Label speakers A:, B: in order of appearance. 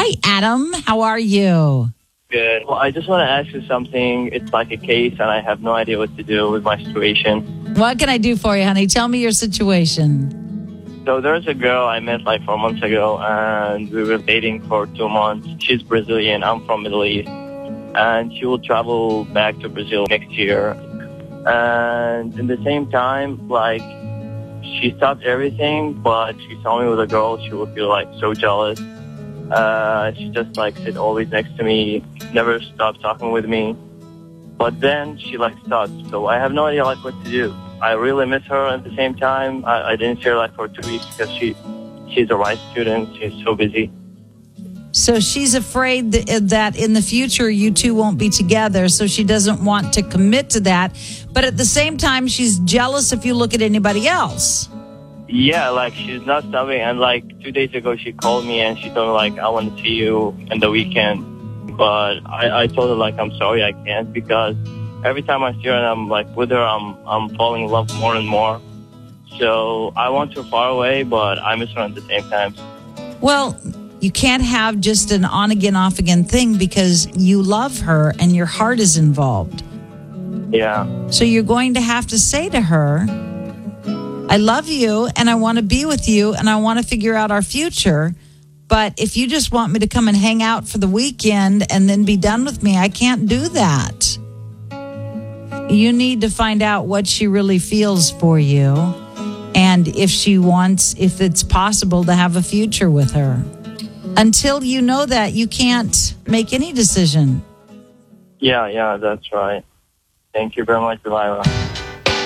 A: Hi, Adam. How are you?
B: Good. Well, I just want to ask you something. It's like a case, and I have no idea what to do with my situation.
A: What can I do for you, honey? Tell me your situation.
B: So there's a girl I met like 4 months ago, and we were dating for 2 months. She's Brazilian. I'm from Middle East. And she will travel back to Brazil next year. And in the same time, like, she stopped everything, but she saw me with a girl. She would feel like so jealous. She just like sit always next to me, never stopped talking with me. But then she like stopped. So I have no idea like what to do. I really miss her. At the same time, I didn't see her like for 2 weeks because she's a right student. She's so busy.
A: So she's afraid that in the future you two won't be together, so she doesn't want to commit to that. But at the same time, she's jealous if you look at anybody else.
B: Yeah, like she's not stopping. And like 2 days ago, she called me and she told me like, I want to see you in the weekend. But I told her like, I'm sorry, I can't, because every time I see her and I'm like with her, I'm falling in love more and more. So I want her far away, but I miss her at the same time.
A: Well, you can't have just an on again, off again thing because you love her and your heart is involved.
B: Yeah.
A: So you're going to have to say to her, I love you and I want to be with you and I want to figure out our future. But if you just want me to come and hang out for the weekend and then be done with me, I can't do that. You need to find out what she really feels for you and if it's possible to have a future with her. Until you know that, you can't make any decision.
B: Yeah, that's right. Thank you very much, Delilah.